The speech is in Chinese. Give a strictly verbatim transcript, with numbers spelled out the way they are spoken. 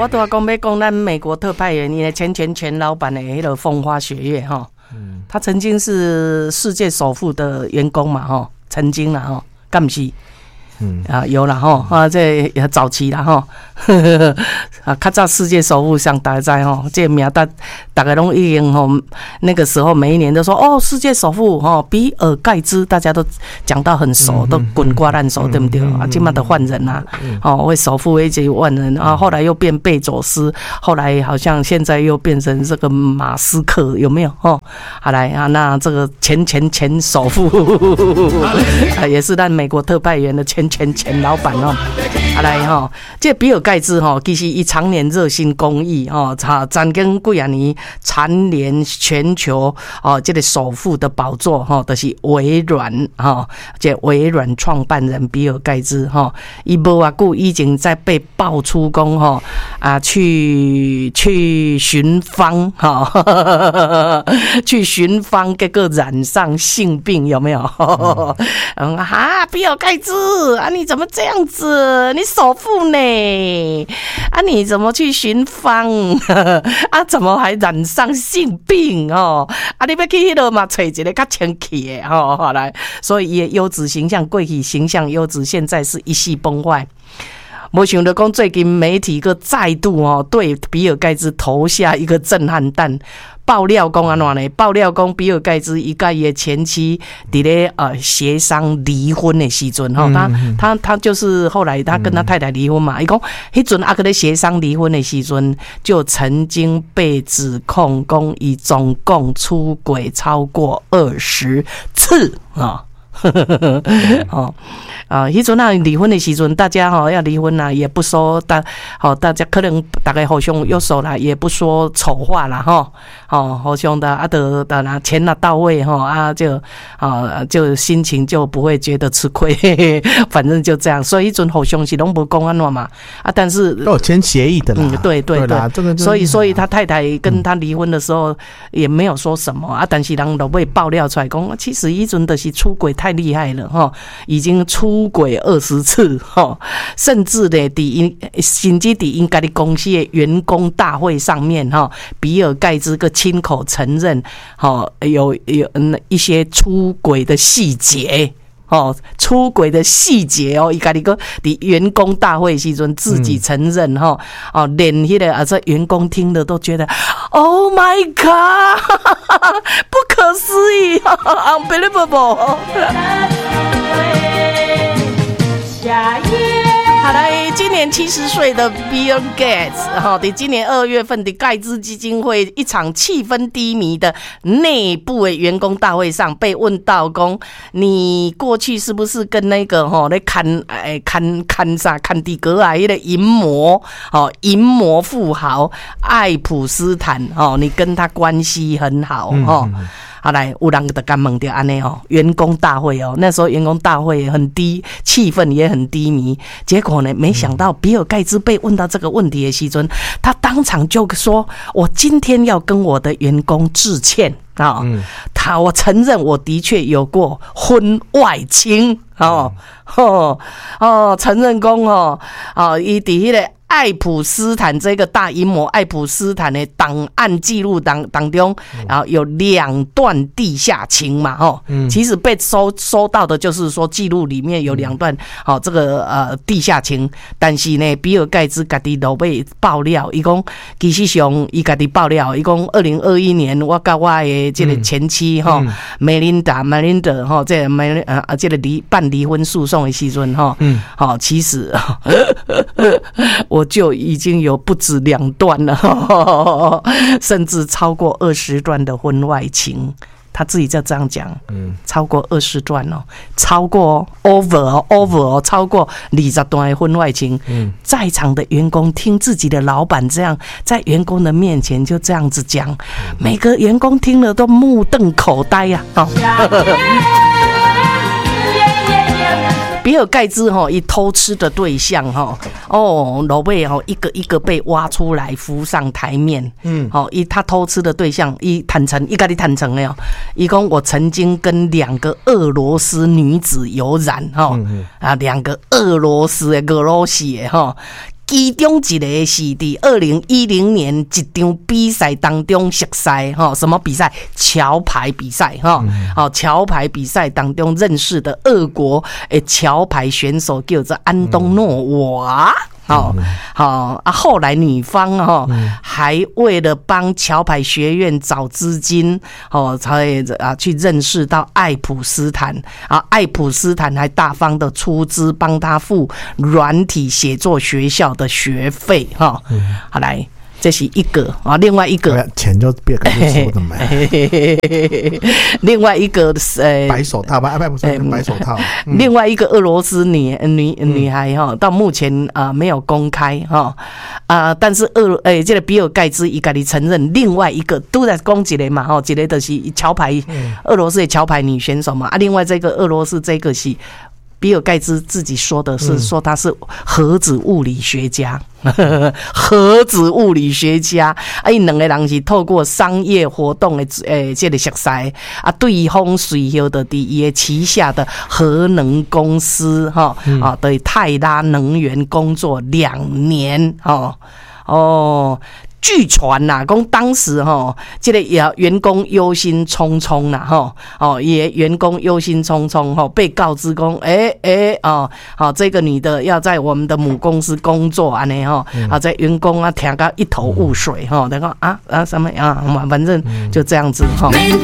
我都要讲要讲咱美国特派员，因为前前前老板的那个风花雪月哈，嗯，他曾经是世界首富的员工嘛哈，曾经啦哈，敢不是？嗯啊，有啦吼啊，这也早期啦吼，啊，较早世界首富上大家知吼，这名大大家拢已经吼，那个时候每一年都说哦，世界首富吼，比尔盖茨大家都讲到很熟，都滚瓜烂熟，对不对？啊，今嘛都换人啦，哦，为首富一直换人啊，后来又变贝佐斯，后来好像现在又变成这个马斯克，有没有？哦，好来啊，那这个前前前首富啊，也是咱美国特派员的前。前前老板哦，啊来吼，这比尔盖茨吼，其实伊常年热心公益哦，他曾经几啊年蝉联全球哦，这个首富的宝座哈，就是微软哈，这微软创办人比尔盖茨哈，伊无偌久已经在被爆出讲哈啊去去寻芳哈，去寻芳，结果染上性病，有没有？嗯啊，比尔盖茨。啊！你怎么这样子？你首富呢？啊！你怎么去寻芳？啊！怎么还染上性病哦？啊！你要去迄落嘛，找一个较清气的吼，好来，所以伊的优质形象，过去形象优质，现在是一系崩坏。没想到讲最近媒体个再度哦对比尔盖茨投下一个震撼弹。爆料讲安怎呢？爆料讲比尔盖茨伊甲伊的前妻伫咧呃协商离婚的时阵吼，他他他就是后来他跟他太太离婚嘛，伊讲迄阵啊，个咧协商离婚的时阵，就曾经被指控讲伊总共出轨超过二十次啊。哦啊，迄阵啊离婚的时阵，大家哈要离婚啦，也不说大好，大家可能大概互相右手啦，也不说丑话啦哈，哦，互相的啊得的啦，钱拿到位哈啊就啊就心情就不会觉得吃亏，嘿嘿反正就这样，所以迄阵互相是拢无讲安怎嘛啊，但是都有签协议的啦， 嗯，对对对， 这个所以所以他太太跟他离婚的时候也没有说什么啊，但是人都被爆料出来讲，其实迄阵的是出轨太厉害了哈，已经出轨二十次哈，甚至呢，伫甚至伫因家己公司的员工大会上面哈，比尔盖茨个亲口承认哈，有有一些出轨的细节。哦，出轨的细节哦，伊家己个伫员工大会时阵自己承认哈、嗯，哦，连迄个啊，这员工听了都觉得 ，Oh my God， 不可思议 ，unbelievable。好来，今年七十岁的 Bill Gates 哈，在今年二月份的盖茨基金会一场气氛低迷的内部的员工大会上，被问到讲，你过去是不是跟那个哈来看哎看看啥看底格啊那个淫魔哦淫魔富豪爱普斯坦哦，你跟他关系很好哦。嗯好来，有人就敢问到安尼哦，员工大会哦，那时候员工大会很低，气氛也很低迷。结果呢，没想到比尔盖茨被问到这个问题的时阵，他当场就说：“我今天要跟我的员工致歉啊、哦嗯！他我承认我的确有过婚外情哦哦哦，承认讲哦哦，伊伫迄个。”爱普斯坦这个大阴谋，爱普斯坦的档案记录当当中，然后有两段地下情嘛，吼、嗯，其实被收收到的就是说记录里面有两段，好、嗯哦、这个呃地下情，但是呢，比尔盖茨家己都被爆料，伊讲其实上伊家己爆料，伊讲二零二一年我甲我的这个前妻哈，梅琳达梅琳达哈，这梅呃这个离办离婚诉讼的时阵哈，嗯，好、哦，其实。我就已经有不止两段了，呵呵甚至超过二十段的婚外情。他自己就这样讲，嗯，超过二十段哦，超过 over over 超过二十段的婚外情。嗯，在场的员工听自己的老板这样在员工的面前就这样子讲，每个员工听了都目瞪口呆呀、啊！哦比尔盖茨哈，以偷吃的对象哈，哦，老贝哈一个一个被挖出来浮上台面，嗯，好，以他偷吃的对象，以坦诚，伊家己坦诚了，伊讲我曾经跟两个俄罗斯女子有染哈，啊，两个俄罗斯的俄罗斯的哈。 其中一个是伫二零一零年一场比赛当中熟识哈，什么比赛？桥牌比赛哈，好、嗯，桥牌比赛当中认识的俄国诶桥牌选手叫做安东诺娃。好、嗯，好啊！后来女方哈、哦嗯、还为了帮桥牌学院找资金，哦，才啊去认识到爱普斯坦啊，爱普斯坦还大方的出资帮他付软体写作学校的学费哈、哦嗯。好来。这是一个啊，另外一个钱就别跟你说的嘛。 另外一个呃， 白手套吧，哎，不是白手套。 嗯、另外一个俄罗斯女女女孩哈，到目前啊、呃、没有公开哈啊、呃，但是俄诶、欸，这个比尔盖茨伊家己承认，另外一个都在讲一个嘛哈，一个就是桥牌、嗯、俄罗斯的桥牌女选手嘛啊，另外这个俄罗斯这个是。比尔盖茨自己说的是说他是核子物理学家，嗯、核子物理学家啊，因两个人是透过商业活动的诶，这个熟识啊，对方随后的伫伊的旗下的核能公司哈、嗯、啊，对泰拉能源工作两年哦哦。据传呐，讲当时哈，这个也员工忧心忡忡啦，哈哦，也员工忧心忡忡哈，被告知讲，哎哎哦，好，这个女的要在我们的母公司工作安尼哈，啊，在员工啊听到一头雾水哈，他讲啊啊什么啊，反正就这样子哈。